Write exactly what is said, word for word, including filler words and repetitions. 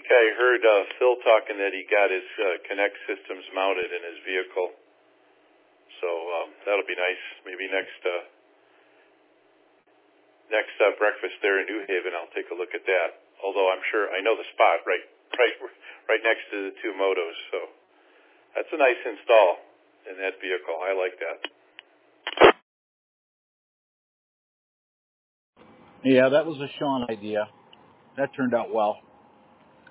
think I heard uh, Phil talking that he got his uh, Connect systems mounted in his vehicle. So um, that'll be nice. Maybe next uh, next uh, breakfast there in New Haven, I'll take a look at that. Although I'm sure I know the spot right right right next to the two motos. So that's a nice install in that vehicle. I like that. Yeah, that was a Sean idea. That turned out well.